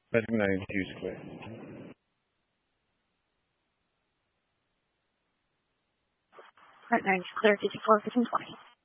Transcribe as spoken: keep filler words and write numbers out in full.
Metric nine, Hughes clear. Part nine, clear, fifty-four, fifteen, twenty.